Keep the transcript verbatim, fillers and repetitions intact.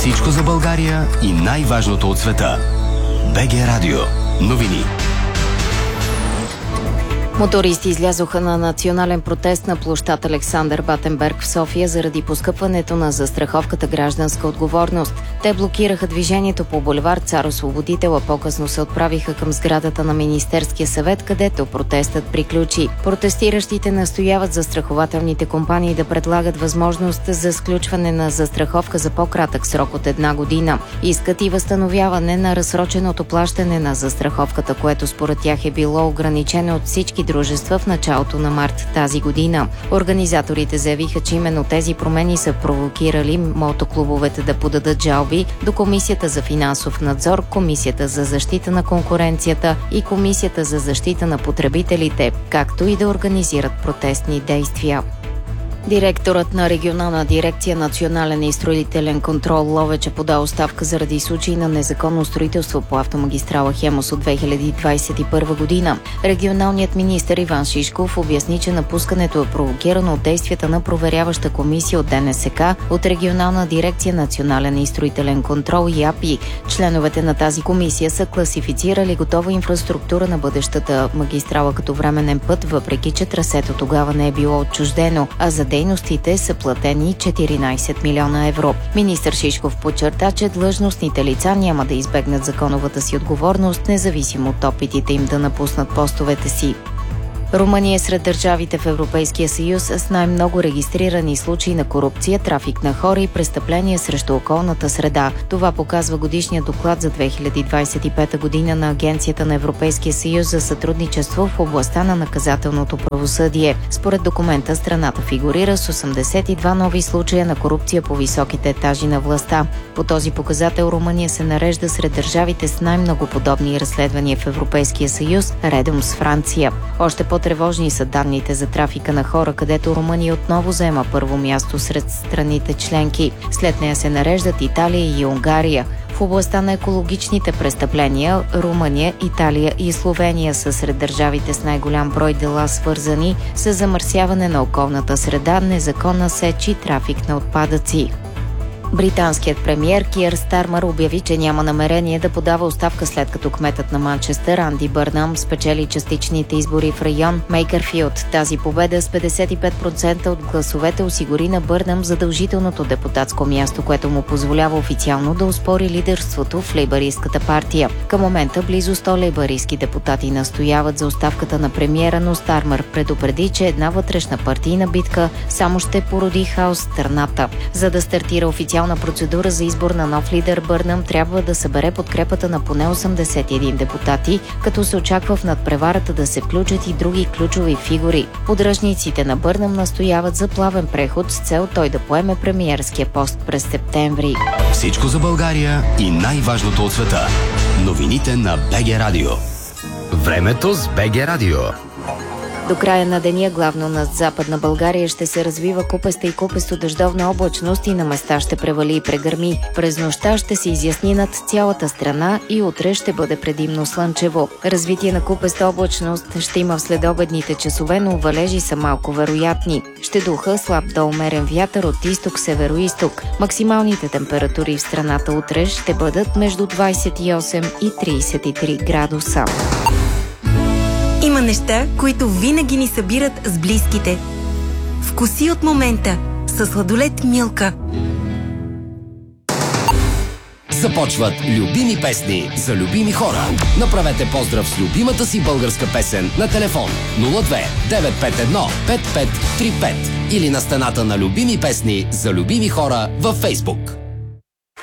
Всичко за България и най-важното от света. БГ Радио. Новини. Мотористи излязоха на национален протест на площад Александър Батенберг в София заради поскъпването на застраховката гражданска отговорност. Те блокираха движението по булевард Цар Освободител, а по-късно се отправиха към сградата на Министерския съвет, където протестът приключи. Протестиращите настояват застрахователните компании да предлагат възможност за сключване на застраховка за по-кратък срок от една година. Искат и възстановяване на разсроченото плащане на застраховката, което според тях е било ограничено от всички дружества в началото на март тази година. Организаторите заявиха, че именно тези промени са провокирали мотоклубовете да подадат жалби до Комисията за финансов надзор, Комисията за защита на конкуренцията и Комисията за защита на потребителите, както и да организират протестни действия. Директорът на регионална дирекция Национален и строителен контрол Ловеч е подал оставка заради случаи на незаконно строителство по автомагистрала Хемус от две хиляди двадесет и първа година. Регионалният министър Иван Шишков обясни, че напускането е провокирано от действията на проверяваща комисия от ДНСК, от регионална дирекция Национален и строителен контрол и А П И. Членовете на тази комисия са класифицирали готова инфраструктура на бъдещата магистрала като временен път, въпреки че трасето тогава не е било отчуждено, а за дейностите са платени четиринадесет милиона евро. Министър Шишков подчерта, че длъжностните лица няма да избегнат законовата си отговорност, независимо от опитите им да напуснат постовете си. Румъния е сред държавите в Европейския съюз с най-много регистрирани случаи на корупция, трафик на хора и престъпления срещу околната среда. Това показва годишният доклад за две хиляди двадесет и пета година на Агенцията на Европейския съюз за сътрудничество в областта на наказателното правосъдие. Според документа страната фигурира с осемдесет и два нови случая на корупция по високите етажи на властта. По този показател Румъния се нарежда сред държавите с най-много подобни разследвания в Европейския съюз, редом с Франция. Още по Тревожни са данните за трафика на хора, където Румъния отново заема първо място сред страните членки. След нея се нареждат Италия и Унгария. В областта на екологичните престъпления Румъния, Италия и Словения са сред държавите с най-голям брой дела, свързани с замърсяване на околната среда, незаконна сеч и трафик на отпадъци. Британският премиер Киър Стармър обяви, че няма намерение да подава оставка, след като кметът на Манчестър Анди Бърнам спечели частичните избори в район Мейкърфилд. Тази победа с петдесет и пет процента от гласовете осигури на Бърнам задължителното депутатско място, което му позволява официално да оспори лидерството в лейбаристската партия. Към момента близо сто лейбаристски депутати настояват за оставката на премиера, но Стармър предупреди, че една вътрешна партийна битка само ще породи хаос в страната. За да стартира официално на процедура за избор на нов лидер, Бърнам трябва да събере подкрепата на поне осемдесет и един депутати, като се очаква в надпреварата да се включат и други ключови фигури. Подръжниците на Бърнам настояват за плавен преход с цел той да поеме премиерския пост през септември. Всичко за България и най-важното от света. Новините на БГ Радио. Времето с БГ Радио. До края на деня главно над Западна България ще се развива купеста и купесто дъждовна облачност и на места ще превали и прегърми. През нощта ще се изясни над цялата страна и утре ще бъде предимно слънчево. Развитие на купеста облачност ще има в следобедните часове, но валежи са малко вероятни. Ще духа слаб до умерен вятър от изток-северо-изток. Максималните температури в страната утре ще бъдат между двадесет и осем и тридесет и три градуса. Има неща, които винаги ни събират с близките. Вкуси от момента с сладолед Милка. Започват любими песни за любими хора. Направете поздрав с любимата си българска песен на телефон нула две девет пет едно пет пет три пет или на стената на любими песни за любими хора във Фейсбук.